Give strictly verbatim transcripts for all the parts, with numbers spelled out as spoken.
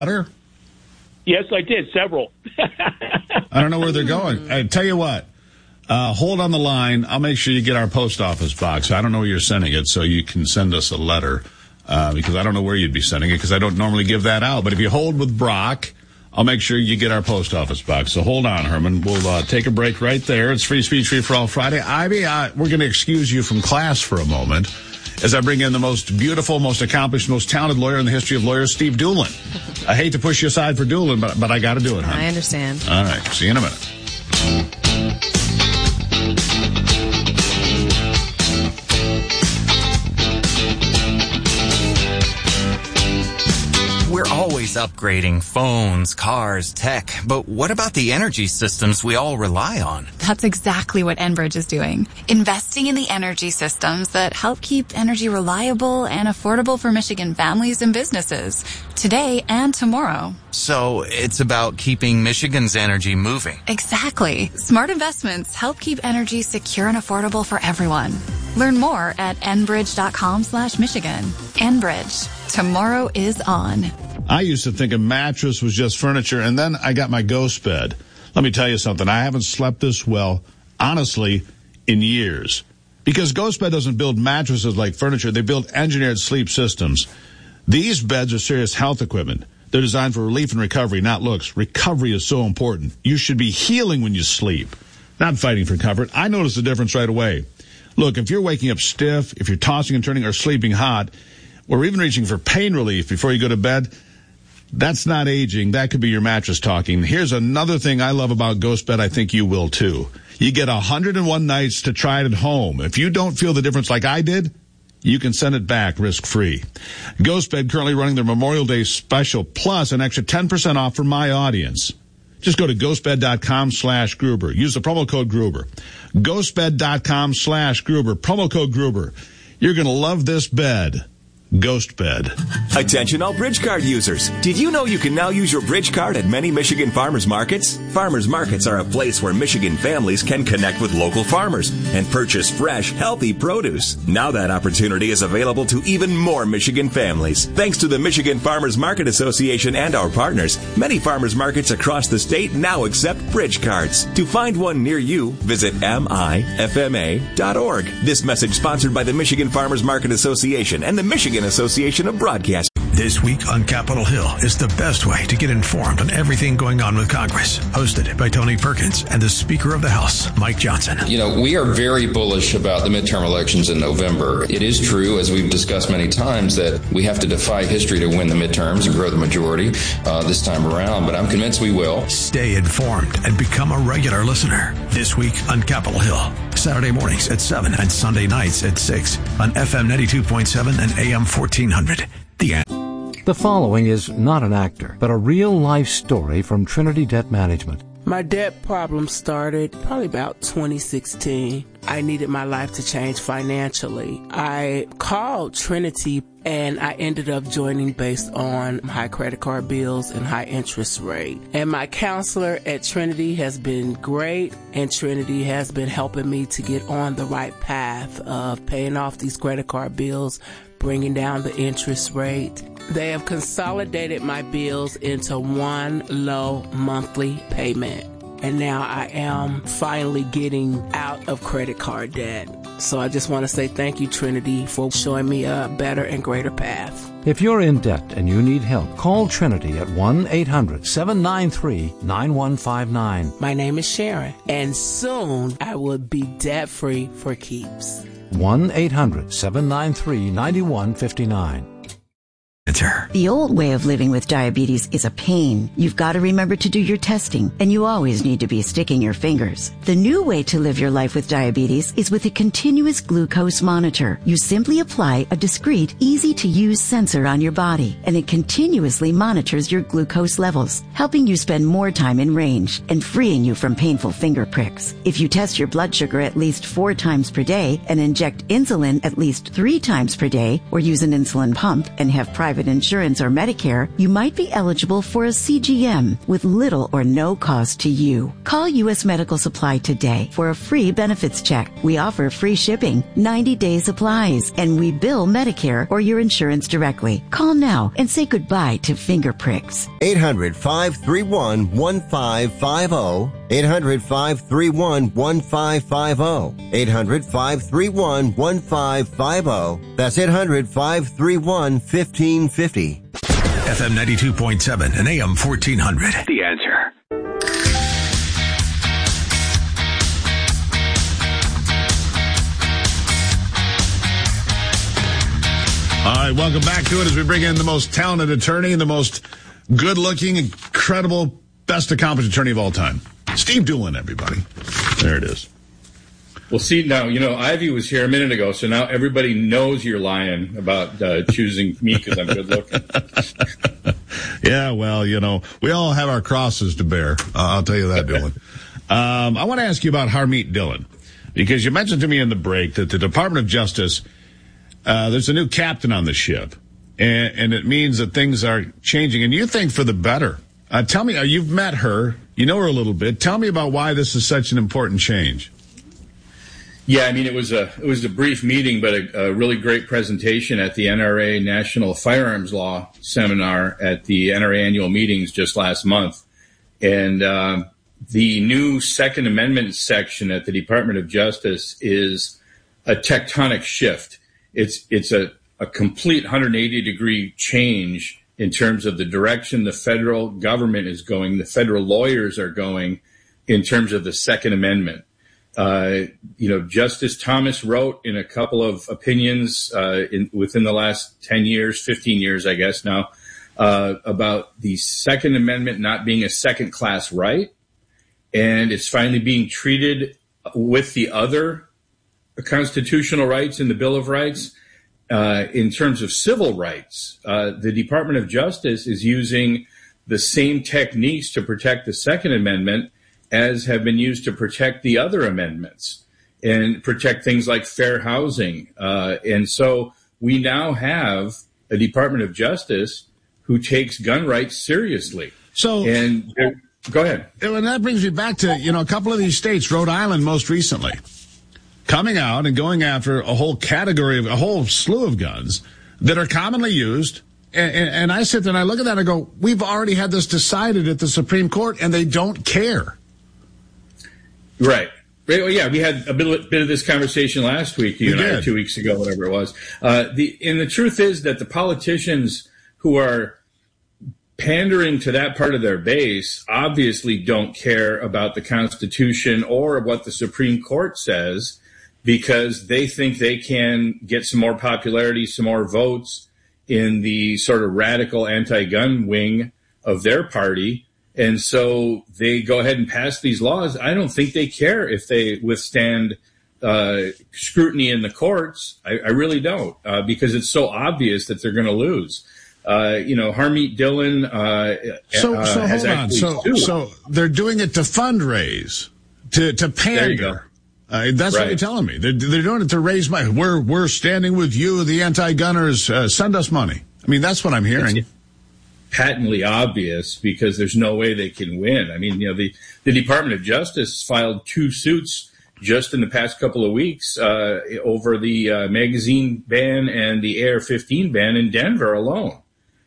letter? Yes, I did. Several. I don't know where they're going. I tell you what. Uh, hold on the line. I'll make sure you get our post office box. I don't know where you're sending it, so you can send us a letter uh, because I don't know where you'd be sending it because I don't normally give that out. But if you hold with Brock, I'll make sure you get our post office box. So hold on, Herman. We'll uh, take a break right there. It's Free Speech, Free for All Friday. Ivy, uh, we're going to excuse you from class for a moment as I bring in the most beautiful, most accomplished, most talented lawyer in the history of lawyers, Steve Doolin. I hate to push you aside for Doolin, but, but I got to do it, honey. I understand. All right. See you in a minute. We're always upgrading phones, cars, tech, but what about the energy systems we all rely on? That's exactly what Enbridge is doing. Investing in the energy systems that help keep energy reliable and affordable for Michigan families and businesses, today and tomorrow. So it's about keeping Michigan's energy moving. Exactly. Smart investments help keep energy secure and affordable for everyone. Learn more at enbridge.com slash Michigan. Enbridge. Tomorrow is on. I used to think a mattress was just furniture, and then I got my ghost bed. Let me tell you something. I haven't slept this well, honestly, in years. Because Ghost Bed doesn't build mattresses like furniture. They build engineered sleep systems. These beds are serious health equipment. They're designed for relief and recovery, not looks. Recovery is so important. You should be healing when you sleep, not fighting for comfort. I noticed the difference right away. Look, if you're waking up stiff, if you're tossing and turning or sleeping hot, or even reaching for pain relief before you go to bed, that's not aging. That could be your mattress talking. Here's another thing I love about Ghost Bed. I think you will too. You get one hundred one nights to try it at home. If you don't feel the difference like I did, you can send it back risk-free. Ghost Bed currently running their Memorial Day special, plus an extra ten percent off for my audience. Just go to ghostbed.com slash Gruber. Use the promo code Gruber. Ghostbed.com slash Gruber. Promo code Gruber. You're going to love this bed. Ghost Bed. Attention all Bridge Card users. Did you know you can now use your Bridge Card at many Michigan farmers markets? Farmers markets are a place where Michigan families can connect with local farmers and purchase fresh, healthy produce. Now that opportunity is available to even more Michigan families. Thanks to the Michigan Farmers Market Association and our partners, many farmers markets across the state now accept Bridge Cards. To find one near you, visit M I F M A dot org. This message sponsored by the Michigan Farmers Market Association and the Michigan Association of Broadcasters. This week on Capitol Hill is the best way to get informed on everything going on with Congress. Hosted by Tony Perkins and the Speaker of the House, Mike Johnson. You know, we are very bullish about the midterm elections in November. It is true, as we've discussed many times, that we have to defy history to win the midterms and grow the majority uh, this time around, but I'm convinced we will. Stay informed and become a regular listener. This week on Capitol Hill. Saturday mornings at seven and Sunday nights at six on F M ninety-two point seven and A M fourteen hundred. The end. The following is not an actor, but a real-life story from Trinity Debt Management. My debt problem started probably about twenty sixteen. I needed my life to change financially. I called Trinity and I ended up joining based on high credit card bills and high interest rate. And my counselor at Trinity has been great, and Trinity has been helping me to get on the right path of paying off these credit card bills, bringing down the interest rate. They have consolidated my bills into one low monthly payment. And now I am finally getting out of credit card debt. So I just want to say thank you, Trinity, for showing me a better and greater path. If you're in debt and you need help, call Trinity at one eight hundred seven nine three nine one five nine. My name is Sharon, and soon I will be debt-free for keeps. one eight hundred seven nine three nine one five nine. The old way of living with diabetes is a pain. You've got to remember to do your testing, and you always need to be sticking your fingers. The new way to live your life with diabetes is with a continuous glucose monitor. You simply apply a discreet, easy-to-use sensor on your body, and it continuously monitors your glucose levels, helping you spend more time in range and freeing you from painful finger pricks. If you test your blood sugar at least four times per day and inject insulin at least three times per day, or use an insulin pump and have private private insurance or Medicare, you might be eligible for a C G M with little or no cost to you. Call U S Medical Supply today for a free benefits check. We offer free shipping, ninety-day supplies, and we bill Medicare or your insurance directly. Call now and say goodbye to finger pricks. eight hundred, five three one, one five five zero. eight hundred, five three one, one five five zero. eight hundred, five three one, one five five zero. That's eight hundred, five three one, one five five zero. F M ninety-two point seven and A M fourteen hundred. The Answer. All right, welcome back to it as we bring in the most talented attorney and the most good-looking, incredible, best accomplished attorney of all time. Steve Doolin, everybody. There it is. Well, see, now, you know, Ivy was here a minute ago, so now everybody knows you're lying about uh, choosing me because I'm good-looking. Yeah, well, you know, we all have our crosses to bear. Uh, I'll tell you that, Doolin. Um, I want to ask you about Harmeet Dillon, because you mentioned to me in the break that the Department of Justice, uh, there's a new captain on the ship, and, and it means that things are changing, and you think for the better. Uh, tell me, uh, you've met her, you know her a little bit. Tell me about why this is such an important change. Yeah, I mean, it was a it was a brief meeting, but a, a really great presentation at the N R A National Firearms Law Seminar at the N R A annual meetings just last month. And um, the new Second Amendment section at the Department of Justice is a tectonic shift. It's it's a, a complete one hundred eighty degree change in terms of the direction the federal government is going, the federal lawyers are going in terms of the Second Amendment. Uh, you know, Justice Thomas wrote in a couple of opinions uh, in, within the last ten years, fifteen years, I guess now, uh, about the Second Amendment not being a second-class right, and it's finally being treated with the other constitutional rights in the Bill of Rights. Uh, in terms of civil rights, uh, the Department of Justice is using the same techniques to protect the Second Amendment as have been used to protect the other amendments and protect things like fair housing. Uh, and so we now have a Department of Justice who takes gun rights seriously. So, and go ahead. And that brings me back to, you know, a couple of these states, Rhode Island most recently, coming out and going after a whole category of a whole slew of guns that are commonly used. And, and, and I sit there and I look at that and I go, we've already had this decided at the Supreme Court and they don't care. Right. Well, yeah, we had a bit, bit of this conversation last week, you we and I, did. two weeks ago, whatever it was. Uh, the, and the truth is that the politicians who are pandering to that part of their base obviously don't care about the Constitution or what the Supreme Court says, because they think they can get some more popularity, some more votes in the sort of radical anti-gun wing of their party. And so they go ahead and pass these laws. I don't think they care if they withstand uh, scrutiny in the courts. I, I really don't, uh, because it's so obvious that they're going to lose. Uh, you know, Harmeet Dillon uh, so, uh, so has hold on. actually So, sued. so they're doing it to fundraise, to to There you go. pander. Uh, that's what Right. you're telling me. They're, they're doing it to raise money. We're we're standing with you, the anti-gunners. Uh, send us money. I mean, that's what I'm hearing. It's patently obvious because there's no way they can win. I mean, you know, the, the Department of Justice filed two suits just in the past couple of weeks uh, over the uh, magazine ban and the A R fifteen ban in Denver alone.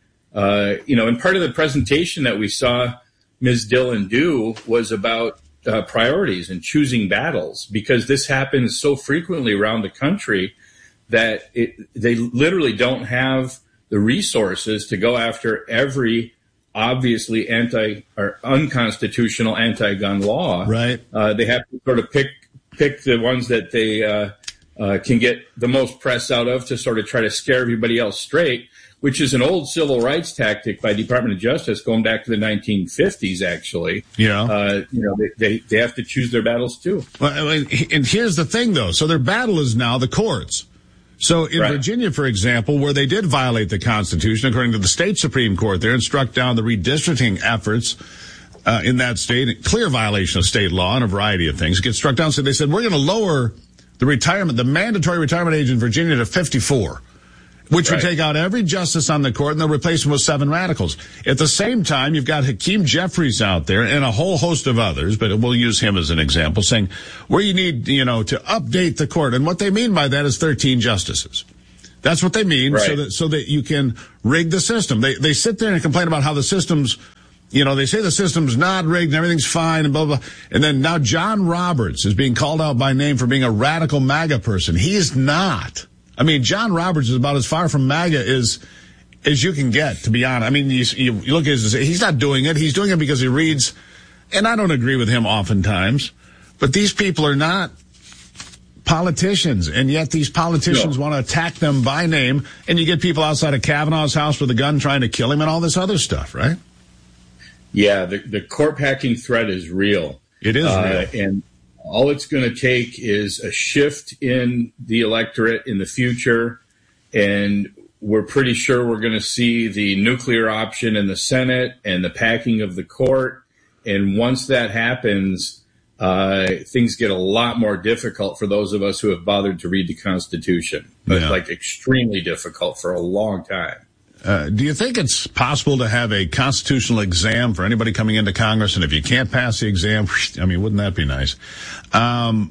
Uh, you know, and part of the presentation that we saw Miz Dillon do was about uh, priorities and choosing battles, because this happens so frequently around the country that it, they literally don't have the resources to go after every obviously anti or unconstitutional anti-gun law. Right. Uh, they have to sort of pick pick the ones that they uh, uh, can get the most press out of to sort of try to scare everybody else straight, which is an old civil rights tactic by Department of Justice going back to the nineteen fifties, actually. Yeah. Uh, you know, they, they, they have to choose their battles, too. Well, and here's the thing, though. So their battle is now the courts. So in Right. Virginia, for example, where they did violate the Constitution, according to the state Supreme Court there, and struck down the redistricting efforts uh, in that state, clear violation of state law and a variety of things, get struck down. So they said, we're going to lower the retirement, the mandatory retirement age in Virginia to fifty-four. which Right. would take out every justice on the court, and they'll replace them with seven radicals. At the same time, you've got Hakeem Jeffries out there and a whole host of others, but we'll use him as an example, saying where you need, you know, to update the court. And what they mean by that is thirteen justices. That's what they mean, Right. so that so that you can rig the system. They they sit there and complain about how the system's, you know, they say the system's not rigged and everything's fine and blah, blah. And then now John Roberts is being called out by name for being a radical MAGA person. He is not. I mean, John Roberts is about as far from MAGA as, as you can get, to be honest. I mean, you, you look at his, he's not doing it. He's doing it because he reads, and I don't agree with him oftentimes, but these people are not politicians, and yet these politicians No. want to attack them by name, and you get people outside of Kavanaugh's house with a gun trying to kill him and all this other stuff, right? Yeah, the, the court packing threat is real. It is uh, real. And all it's going to take is a shift in the electorate in the future, and we're pretty sure we're going to see the nuclear option in the Senate and the packing of the court. And once that happens, uh, things get a lot more difficult for those of us who have bothered to read the Constitution. But Yeah. like extremely difficult for a long time. Uh, do you think it's possible to have a constitutional exam for anybody coming into Congress? And if you can't pass the exam, I mean, wouldn't that be nice? Um,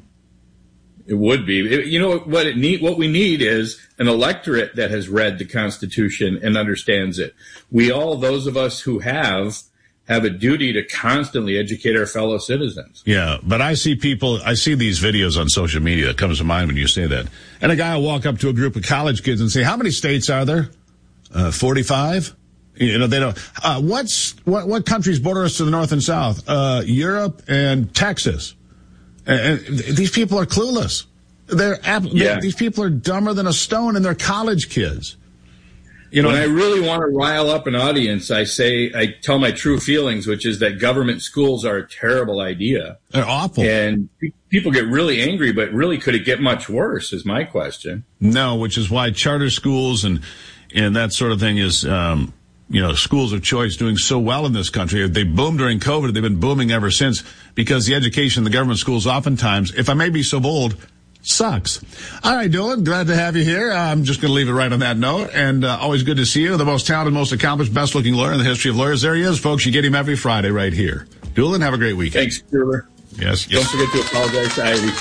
It would be. It- you know what it need? What we need is an electorate that has read the Constitution and understands it. We all, those of us who have, have a duty to constantly educate our fellow citizens. yeah, but I see people, I see these videos on social media that comes to mind when you say that. And a guy will walk up to a group of college kids and say, how many states are there? Uh, forty-five? You know, they don't, uh, what's, what, what countries border us to the north and south? Uh, Europe and Texas. And, and these people are clueless. They're, ab- Yeah. they, these people are dumber than a stone, and they're college kids. You know, When I really want to rile up an audience, I say, I tell my true feelings, which is that government schools are a terrible idea. they're awful. And pe- people get really angry, but really, could it get much worse is my question. No, which is why charter schools and, and that sort of thing is, um, you know, schools of choice doing so well in this country. They boomed during COVID. They've been booming ever since because the education in the government schools oftentimes, if I may be so bold, sucks. All right, Dylan, glad to have you here. I'm just going to leave it right on that note. And uh, always good to see you. The most talented, most accomplished, best-looking lawyer in the history of lawyers. There he is, folks. You get him every Friday right here. Dylan, have a great weekend. Thanks, Stuart. Yes, Don't yes. forget to apologize to Ivy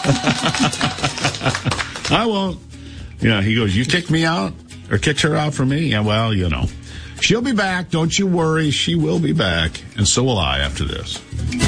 for me. I won't. Yeah, he goes, you kicked me out or kicked her out for me? Yeah, well, you know. She'll be back. Don't you worry. She will be back. And so will I after this.